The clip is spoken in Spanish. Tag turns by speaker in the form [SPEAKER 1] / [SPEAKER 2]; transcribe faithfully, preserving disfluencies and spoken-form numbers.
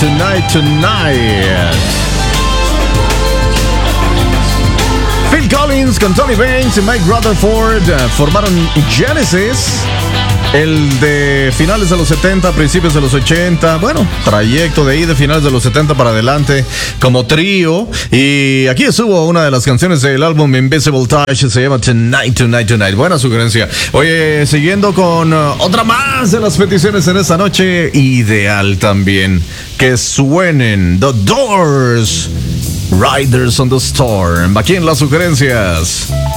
[SPEAKER 1] Tonight, Tonight. Phil Collins con Tony Banks y Mike Rutherford uh, formaron Genesis. El de finales de los setenta, principios de los ochenta, bueno, trayecto de ahí de finales de los setenta para adelante como trío. Y aquí estuvo una de las canciones del álbum Invisible Touch, se llama Tonight, Tonight, Tonight. Buena sugerencia. Oye, siguiendo con uh, otra más de las peticiones en esta noche, ideal también que suenen The Doors, Riders on the Storm. Aquí en las sugerencias.